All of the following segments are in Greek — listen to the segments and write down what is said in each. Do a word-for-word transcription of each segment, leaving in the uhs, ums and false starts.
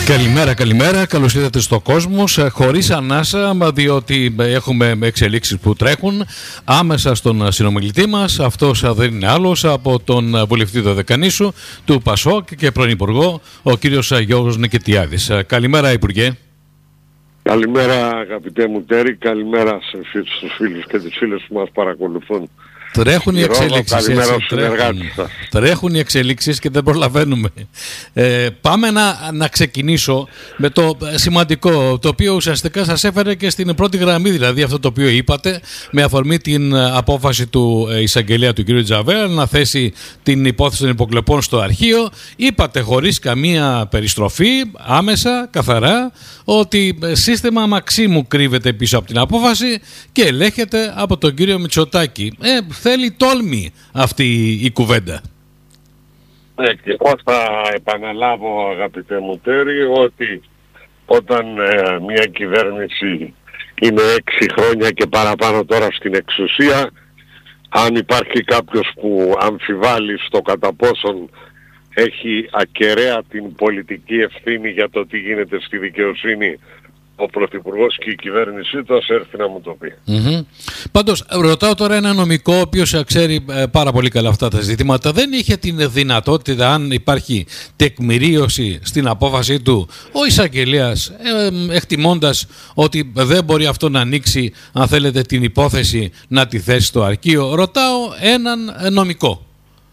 Καλημέρα, καλημέρα. Καλώς ήρθατε στο Κόσμος. Χωρίς ανάσα, διότι έχουμε εξελίξεις που τρέχουν άμεσα στον συνομιλητή μας. Αυτός δεν είναι άλλος από τον βουλευτή Δωδεκανήσου του ΠΑΣΟΚ και πρώην Υπουργό, ο κύριος Γιώργος Νικητιάδης. Καλημέρα, Υπουργέ. Καλημέρα, αγαπητέ μου Τέρη. Καλημέρα στους φίλους και τις φίλες που μας παρακολουθούν. Τρέχουν οι εξελίξεις, καλημέρα έτσι, τρέχουν, τρέχουν οι εξελίξεις και δεν προλαβαίνουμε. Ε, πάμε να, να ξεκινήσω με το σημαντικό, το οποίο ουσιαστικά σας έφερε και στην πρώτη γραμμή, δηλαδή αυτό το οποίο είπατε, με αφορμή την απόφαση του εισαγγελέα του κ. Τζαβέλα να θέσει την υπόθεση των υποκλοπών στο αρχείο. Είπατε χωρίς καμία περιστροφή, άμεσα, καθαρά, ότι σύστημα Μαξίμου κρύβεται πίσω από την απόφαση και ελέγχεται από τον κύριο Μητσοτάκη. Ε, θέλει τόλμη αυτή η κουβέντα. Ναι, και εγώ θα επαναλάβω, αγαπητέ μου Τέρη, ότι όταν ε, μια κυβέρνηση είναι έξι χρόνια και παραπάνω τώρα στην εξουσία, αν υπάρχει κάποιος που αμφιβάλλει στο κατά πόσον έχει ακεραία την πολιτική ευθύνη για το τι γίνεται στη δικαιοσύνη, ο Πρωθυπουργός και η κυβέρνησή του, ας έρθει να μου το πει. Mm-hmm. Πάντως, ρωτάω τώρα ένα νομικό, ο οποίος ξέρει ε, πάρα πολύ καλά αυτά τα ζητήματα. Δεν είχε την δυνατότητα, αν υπάρχει τεκμηρίωση στην απόφαση του, ο εισαγγελέας, ε, εκτιμώντας ότι δεν μπορεί αυτό να ανοίξει, αν θέλετε, την υπόθεση να τη θέσει στο αρχείο. Ρωτάω έναν νομικό.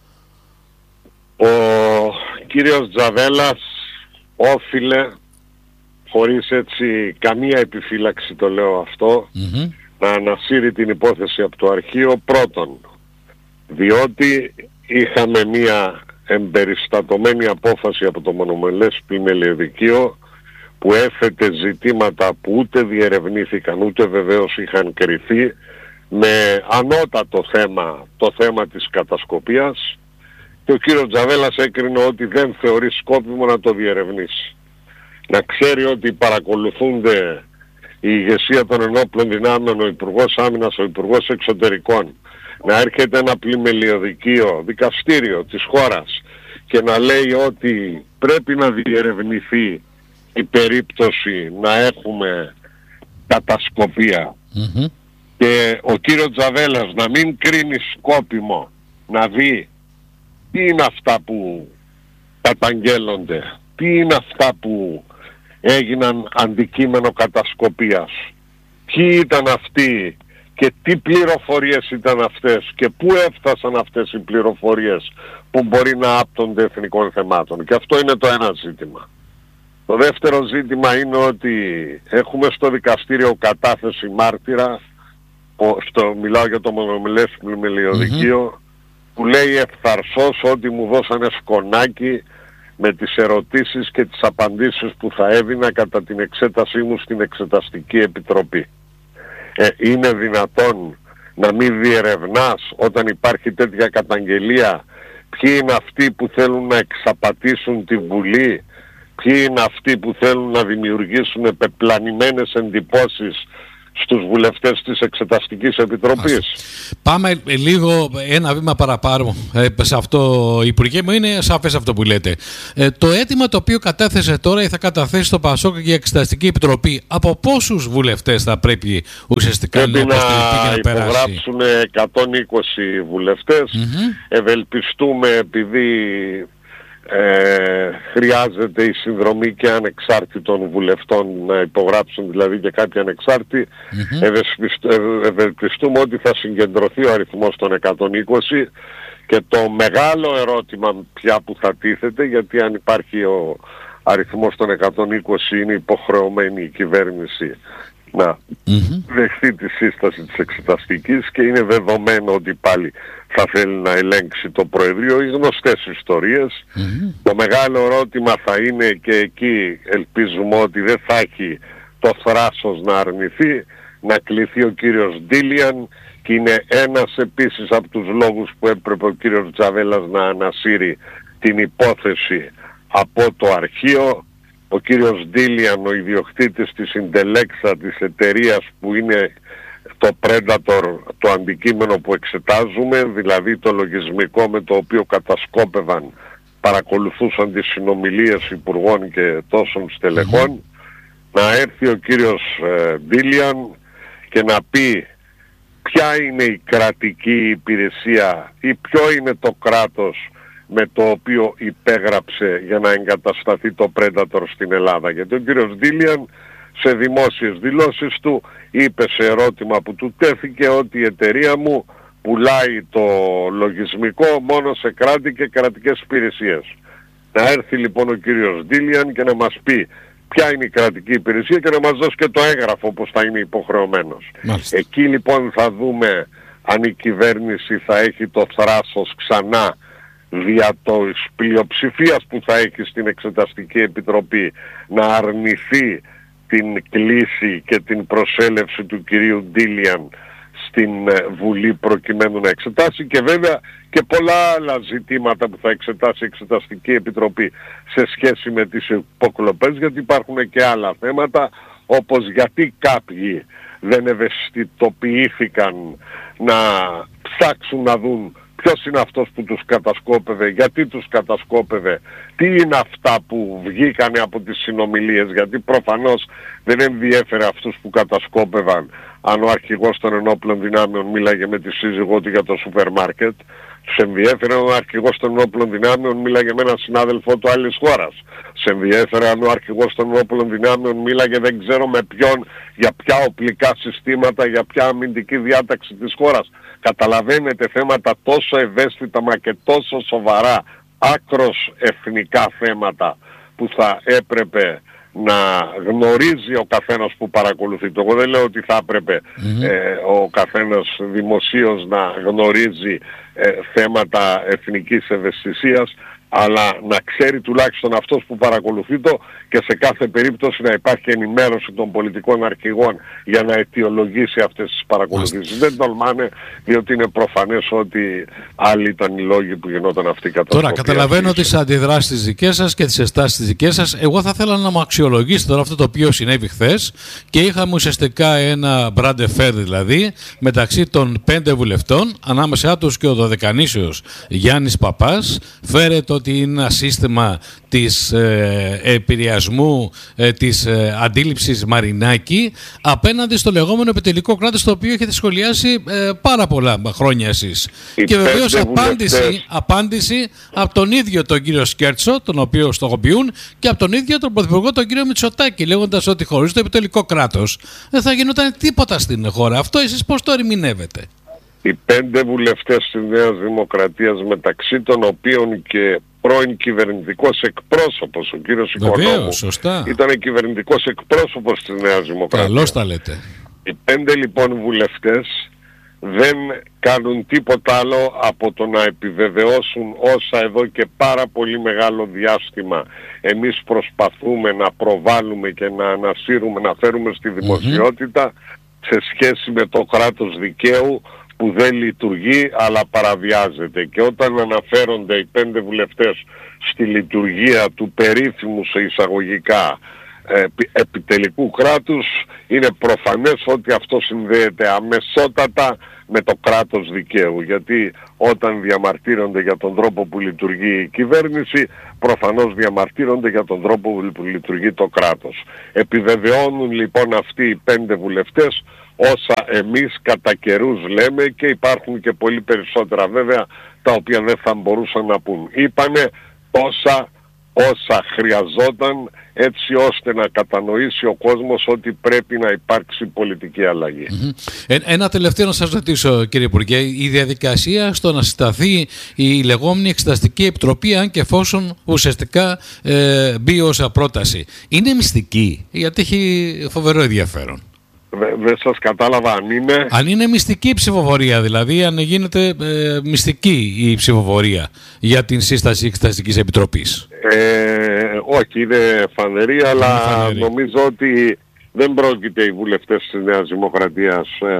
Ο κύριος Τζαβέλας όφιλε, χωρίς έτσι καμία επιφύλαξη το λέω αυτό, mm-hmm. να ανασύρει την υπόθεση από το αρχείο, πρώτον, διότι είχαμε μία εμπεριστατωμένη απόφαση από το μονομελές πλημελιωδικείο που έθετε ζητήματα που ούτε διερευνήθηκαν ούτε βεβαίως είχαν κριθεί, με ανώτατο θέμα το θέμα της κατασκοπίας, και ο κύριος Τζαβέλας έκρινε ότι δεν θεωρεί σκόπιμο να το διερευνήσει. Να ξέρει ότι παρακολουθούνται η ηγεσία των ενόπλων δυνάμεων, ο Υπουργός Άμυνας, ο Υπουργός Εξωτερικών, να έρχεται ένα πλημελιωδικείο δικαστήριο της χώρας και να λέει ότι πρέπει να διερευνηθεί η περίπτωση να έχουμε κατασκοπία. Mm-hmm. Και ο κύριος Τζαβέλας να μην κρίνει σκόπιμο να δει τι είναι αυτά που καταγγέλλονται, τι είναι αυτά που έγιναν αντικείμενο κατασκοπίας, ποιοι ήταν αυτοί και τι πληροφορίες ήταν αυτές και πού έφτασαν αυτές οι πληροφορίες που μπορεί να άπτονται εθνικών θεμάτων. Και αυτό είναι το ένα ζήτημα. Το δεύτερο ζήτημα είναι ότι έχουμε στο δικαστήριο κατάθεση μάρτυρα, στο, μιλάω για το μονομιλές πλημελιωδικείο, mm-hmm. που λέει ευθαρσώς ότι μου δώσανε σκονάκι με τις ερωτήσεις και τις απαντήσεις που θα έδινα κατά την εξέτασή μου στην Εξεταστική Επιτροπή. Ε, είναι δυνατόν να μην διερευνάς όταν υπάρχει τέτοια καταγγελία ποιοι είναι αυτοί που θέλουν να εξαπατήσουν τη Βουλή, ποιοι είναι αυτοί που θέλουν να δημιουργήσουν επεπλανημένες εντυπώσεις στους βουλευτές της Εξεταστικής Επιτροπής. Πάμε λίγο ένα βήμα παραπάνω ε, σε αυτό, Υπουργέ μου, είναι σαφές αυτό που λέτε. Ε, το αίτημα το οποίο κατέθεσε τώρα ή θα καταθέσει στο ΠΑΣΟΚ και η Εξεταστική Επιτροπή, από πόσους βουλευτές θα πρέπει ουσιαστικά πρέπει να, να υπογράψουν εκατόν είκοσι βουλευτές. Mm-hmm. Ευελπιστούμε, επειδή Ε, χρειάζεται η συνδρομή και ανεξάρτητων βουλευτών να υπογράψουν, δηλαδή και κάποιοι ανεξάρτητοι, mm-hmm. ευελπιστούμε ότι θα συγκεντρωθεί ο αριθμός των εκατόν είκοσι. Και το μεγάλο ερώτημα πια που θα τίθεται, γιατί αν υπάρχει ο αριθμός των εκατόν είκοσι είναι υποχρεωμένη η κυβέρνηση να mm-hmm. δεχθεί τη σύσταση της εξεταστικής και είναι δεδομένο ότι πάλι θα θέλει να ελέγξει το Προεδρείο, οι γνωστές ιστορίες. Mm-hmm. Το μεγάλο ερώτημα θα είναι, και εκεί ελπίζουμε ότι δεν θα έχει το θράσος να αρνηθεί, να κληθεί ο κύριος Ντίλιαν, και είναι ένας επίσης από τους λόγους που έπρεπε ο κύριος Τζαβέλας να ανασύρει την υπόθεση από το αρχείο. Ο κύριος Ντίλιαν, ο ιδιοκτήτης της Ιντελέξα, της εταιρείας που είναι το Predator, το αντικείμενο που εξετάζουμε, δηλαδή το λογισμικό με το οποίο κατασκόπευαν παρακολουθούσαν τις συνομιλίες υπουργών και τόσων στελεχών, mm-hmm. να έρθει ο κύριος ε, Ντίλιαν και να πει ποια είναι η κρατική υπηρεσία ή ποιο είναι το κράτος με το οποίο υπέγραψε για να εγκατασταθεί το Predator στην Ελλάδα. Γιατί ο κύριος Ντίλιαν σε δημόσιες δηλώσεις του είπε σε ερώτημα που του τέθηκε ότι η εταιρεία μου πουλάει το λογισμικό μόνο σε κράτη και κρατικές υπηρεσίες. Να έρθει λοιπόν ο κύριος Ντίλιαν και να μας πει ποια είναι η κρατική υπηρεσία και να μας δώσει και το έγγραφο όπως θα είναι υποχρεωμένος. Μάλιστα. Εκεί λοιπόν θα δούμε αν η κυβέρνηση θα έχει το θράσος ξανά δια της πλειοψηφίας που θα έχει στην Εξεταστική Επιτροπή να αρνηθεί την κλίση και την προσέλευση του κυρίου Ντίλιαν στην Βουλή προκειμένου να εξετάσει, και βέβαια και πολλά άλλα ζητήματα που θα εξετάσει η Εξεταστική Επιτροπή σε σχέση με τις υποκλοπές, γιατί υπάρχουν και άλλα θέματα, όπως γιατί κάποιοι δεν ευαισθητοποιήθηκαν να ψάξουν να δουν ποιος είναι αυτός που τους κατασκόπευε, γιατί τους κατασκόπευε, τι είναι αυτά που βγήκανε από τις συνομιλίες, γιατί προφανώς δεν ενδιέφερε αυτούς που κατασκόπευαν αν ο αρχηγός των ενόπλων δυνάμεων μίλαγε με τη σύζυγό του για το σούπερ μάρκετ. Τους ενδιέφερε αν ο αρχηγός των ενόπλων δυνάμεων μίλαγε με έναν συνάδελφό του άλλης χώρας. Τους ενδιέφερε αν ο αρχηγός των ενόπλων δυνάμεων μίλαγε δεν ξέρω με ποιον, για ποια οπλικά συστήματα, για ποια αμυντική διάταξη της χώρας. Καταλαβαίνετε, θέματα τόσο ευαίσθητα μα και τόσο σοβαρά, άκρος εθνικά θέματα που θα έπρεπε να γνωρίζει ο καθένας που παρακολουθεί. Το εγώ δεν λέω ότι θα έπρεπε mm-hmm. ε, ο καθένας δημοσίως να γνωρίζει ε, θέματα εθνικής ευαισθησίας, αλλά να ξέρει τουλάχιστον αυτός που παρακολουθεί το, και σε κάθε περίπτωση να υπάρχει ενημέρωση των πολιτικών αρχηγών για να αιτιολογήσει αυτές τις παρακολουθήσεις. Δεν τολμάνε, διότι είναι προφανές ότι άλλοι ήταν οι λόγοι που γινόταν αυτή η καταστροφή. Τώρα καταλαβαίνω τις αντιδράσεις τις δικές σας και τις αισθάσεις τις δικές σας. Εγώ θα ήθελα να μου αξιολογήσετε τώρα αυτό το οποίο συνέβη χθες, και είχαμε ουσιαστικά ένα brand fair δηλαδή μεταξύ των πέντε βουλευτών, ανάμεσά τους και ο δωδεκανήσιος Γιάννης Παπάς. Φέρεται ότι είναι ένα σύστημα της ε, επηρεασμού, ε, της ε, αντίληψης Μαρινάκη απέναντι στο λεγόμενο επιτελικό κράτος, το οποίο έχετε σχολιάσει ε, πάρα πολλά χρόνια εσείς. Οι και βεβαίως απάντηση, απάντηση από τον ίδιο τον κύριο Σκέρτσο, τον οποίο στοχοποιούν, και από τον ίδιο τον Πρωθυπουργό τον κύριο Μητσοτάκη, λέγοντας ότι χωρίς το επιτελικό κράτος δεν θα γινόταν τίποτα στην χώρα. Αυτό εσείς πώς το ερμηνεύετε? Οι πέντε βουλευτές της Νέας Δημοκρατίας, μεταξύ των οποίων και πρώην κυβερνητικός εκπρόσωπος, ο κύριος Οικονόμου, ήταν κυβερνητικός εκπρόσωπος της Νέας Δημοκρατίας. Καλώς τα λέτε. Οι πέντε λοιπόν βουλευτές δεν κάνουν τίποτα άλλο από το να επιβεβαιώσουν όσα εδώ και πάρα πολύ μεγάλο διάστημα εμείς προσπαθούμε να προβάλλουμε και να ανασύρουμε, να φέρουμε στη δημοσιότητα mm-hmm. σε σχέση με το κράτος δικαίου που δεν λειτουργεί αλλά παραβιάζεται. Και όταν αναφέρονται οι πέντε βουλευτές στη λειτουργία του περίφημου σε εισαγωγικά επι, επιτελικού κράτους, είναι προφανές ότι αυτό συνδέεται αμεσότατα με το κράτος δικαίου, γιατί όταν διαμαρτύρονται για τον τρόπο που λειτουργεί η κυβέρνηση, προφανώς διαμαρτύρονται για τον τρόπο που λειτουργεί το κράτος. Επιβεβαιώνουν λοιπόν αυτοί οι πέντε βουλευτές όσα εμείς κατά καιρούς λέμε, και υπάρχουν και πολύ περισσότερα βέβαια τα οποία δεν θα μπορούσαν να πούν. Είπανε όσα, όσα χρειαζόταν έτσι ώστε να κατανοήσει ο κόσμος ότι πρέπει να υπάρξει πολιτική αλλαγή. Mm-hmm. Ε, ένα τελευταίο να σας ρωτήσω, κύριε Υπουργέ, η διαδικασία στο να συσταθεί η λεγόμενη Εξεταστική Επιτροπή, αν και εφόσον ουσιαστικά ε, μπει ως πρόταση, είναι μυστική? Γιατί έχει φοβερό ενδιαφέρον. Δεν σας κατάλαβα αν είναι... Αν είναι μυστική η ψηφοφορία, δηλαδή αν γίνεται ε, μυστική η ψηφοφορία για την σύσταση Εξεταστικής Επιτροπής. Ε, όχι, είναι φανερή, αλλά φανερή. Νομίζω ότι δεν πρόκειται οι βουλευτές της Νέας Δημοκρατίας, ε,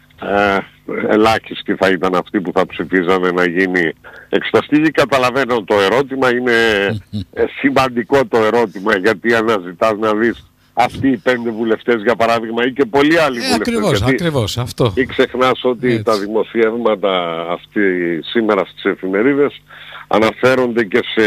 ε, ελάχιστοι θα ήταν αυτοί που θα ψηφίζανε να γίνει εξεταστική. Καταλαβαίνω το ερώτημα, είναι ε, σημαντικό το ερώτημα, γιατί αναζητάς να δεις αυτοί οι πέντε βουλευτές για παράδειγμα ή και πολλοί άλλοι ε, βουλευτές. Ακριβώς, ακριβώς αυτό. Ή ξεχνάς ότι έτσι. Τα δημοσιεύματα αυτή σήμερα στις εφημερίδες αναφέρονται και σε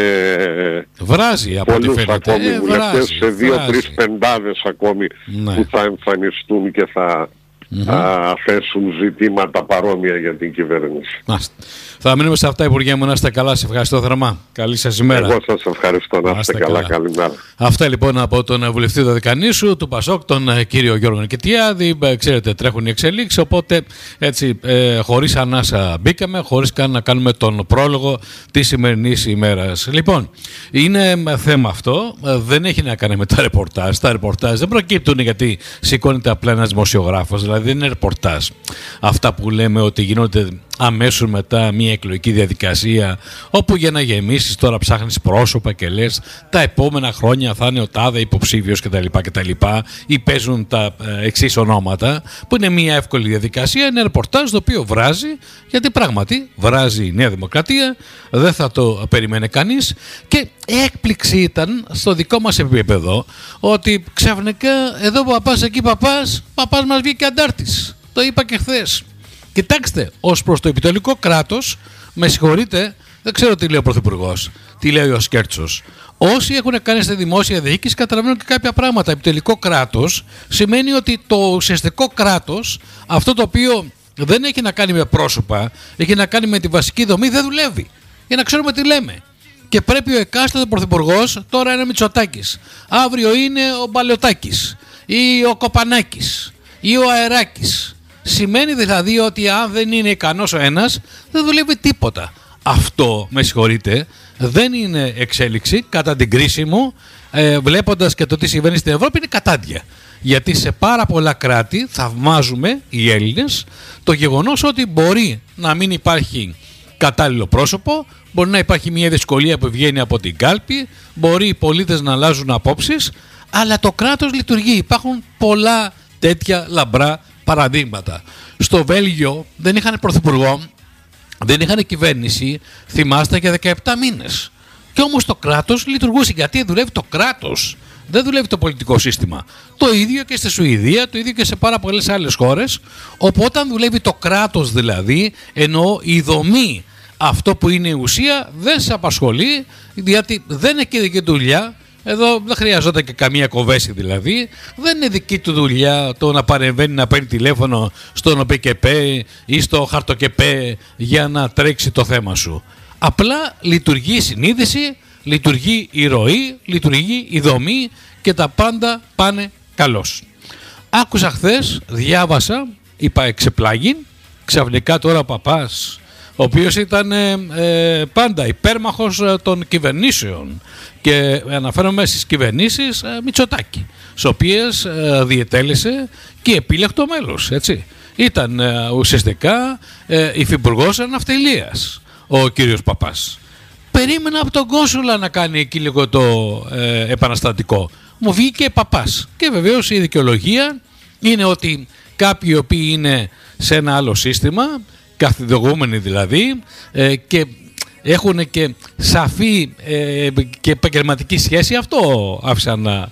βράζει, από πολλούς φαίνεται. ακόμη ε, βουλευτές, σε δύο-τρεις βράζει. πεντάδες ακόμη Ναι. που θα εμφανιστούν και θα Mm-hmm. α, θέσουν ζητήματα παρόμοια για την κυβέρνηση. Μάλιστα. Θα μείνουμε σε αυτά, Υπουργέ μου, να είστε καλά. Σε ευχαριστώ θερμά. Καλή σας ημέρα. Εγώ σας ευχαριστώ, να είστε καλά. καλά. Καλημέρα. Αυτά λοιπόν από τον βουλευτή Δωδεκανήσου του Πασόκ, τον κύριο Γιώργο Νικητιάδη. Ξέρετε, τρέχουν οι εξελίξεις, οπότε έτσι ε, χωρίς ανάσα μπήκαμε, χωρίς καν να κάνουμε τον πρόλογο της σημερινής ημέρας. Λοιπόν, είναι θέμα αυτό, δεν έχει να κάνει με τα ρεπορτάζ. Τα ρεπορτάζ δεν προκύπτουν γιατί σηκώνεται απλά ένας δημοσιογράφος, δηλαδή δεν είναι ρεπορτάζ. Αυτά που λέμε ότι γίνονται αμέσως μετά μια εκλογική διαδικασία, όπου για να γεμίσεις τώρα ψάχνεις πρόσωπα και λες τα επόμενα χρόνια θα είναι ο τάδε υποψήφιος κτλ. κτλ. Ή παίζουν τα ε, εξής ονόματα, που είναι μια εύκολη διαδικασία. Είναι ρεπορτάζ το οποίο βράζει, γιατί πράγματι βράζει η Νέα Δημοκρατία, δεν θα το περιμένει κανείς. Και έκπληξη ήταν στο δικό μας επίπεδο ότι ξαφνικά εδώ παπάς, εκεί παπάς, παπάς μας βγήκε αντάρτης. Το είπα και χθες. Κοιτάξτε, ως προς το επιτελικό κράτος, με συγχωρείτε, δεν ξέρω τι λέει ο Πρωθυπουργός, τι λέει ο Σκέρτσος. Όσοι έχουν κάνει στη δημόσια διοίκηση καταλαβαίνουν και κάποια πράγματα. Επιτελικό κράτος σημαίνει ότι το ουσιαστικό κράτος, αυτό το οποίο δεν έχει να κάνει με πρόσωπα, έχει να κάνει με τη βασική δομή, δεν δουλεύει. Για να ξέρουμε τι λέμε. Και πρέπει ο εκάστοτε Πρωθυπουργός, τώρα είναι ο Μητσοτάκης, αύριο είναι ο Μπαλαιοτάκης ή ο Κοπανάκης ή ο Αεράκης. Σημαίνει δηλαδή ότι αν δεν είναι ικανός ο ένας, δεν δουλεύει τίποτα. Αυτό, με συγχωρείτε, δεν είναι εξέλιξη, κατά την κρίση μου, ε, βλέποντας και το τι συμβαίνει στην Ευρώπη, είναι κατάντια. Γιατί σε πάρα πολλά κράτη θαυμάζουμε οι Έλληνες το γεγονός ότι μπορεί να μην υπάρχει κατάλληλο πρόσωπο, μπορεί να υπάρχει μια δυσκολία που βγαίνει από την κάλπη, μπορεί οι πολίτες να αλλάζουν απόψεις, αλλά το κράτος λειτουργεί. Υπάρχουν πολλά τέτοια λαμπρά παραδείγματα. Στο Βέλγιο δεν είχαν πρωθυπουργό, δεν είχαν κυβέρνηση, θυμάστε, για δεκαεπτά μήνες. Και όμως το κράτος λειτουργούσε. Γιατί δουλεύει το κράτος, δεν δουλεύει το πολιτικό σύστημα. Το ίδιο και στη Σουηδία, το ίδιο και σε πάρα πολλές άλλες χώρες. Όπου όταν δουλεύει το κράτος, δηλαδή, εννοώ η δομή, αυτό που είναι η ουσία, δεν σε απασχολεί, γιατί δεν είναι και δική δουλειά. Εδώ δεν χρειαζόταν και καμία κοβέση δηλαδή. Δεν είναι δική του δουλειά το να παρεμβαίνει, να παίρνει τηλέφωνο στον ΟΠΕΚΕΠΕ ή στο χαρτοκεπέ για να τρέξει το θέμα σου. Απλά λειτουργεί η συνείδηση, λειτουργεί η ροή, λειτουργεί η δομή και τα πάντα πάνε καλώς. Άκουσα χθες, διάβασα, είπα εξεπλάγει, ξαφνικά τώρα ο παπάς, ο οποίος ήταν ε, ε, πάντα υπέρμαχος ε, των κυβερνήσεων, και αναφέρομαι στις κυβερνήσεις ε, Μητσοτάκη, στις οποίες ε, διετέλεσε και επίλεκτο μέλος, έτσι. Ήταν ε, ουσιαστικά ε, υφυπουργός ναυτιλίας ο κύριος Παπάς. Περίμενα από τον κόνσουλα να κάνει εκεί λίγο το ε, επαναστατικό. Μου βγήκε Παπάς. Και βεβαίως η δικαιολογία είναι ότι κάποιοι οποίοι είναι σε ένα άλλο σύστημα, καθοδηγούμενοι δηλαδή, ε, και έχουν και σαφή ε, και επαγγελματική σχέση, αυτό άφησαν να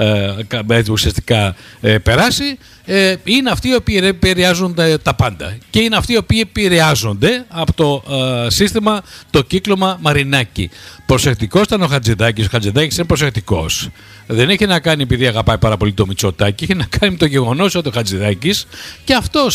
ε, ουσιαστικά ε, περάσει, ε, είναι αυτοί οι οποίοι επηρεάζονται τα πάντα και είναι αυτοί οι οποίοι επηρεάζονται από το ε, σύστημα, το κύκλωμα Μαρινάκη. Προσεκτικός ήταν ο Χατζηδάκης. Ο Χατζηδάκης είναι προσεκτικός. Δεν έχει να κάνει επειδή αγαπάει πάρα πολύ το Μητσοτάκη, έχει να κάνει με το γεγονός ότι ο Χατζηδάκης και αυτός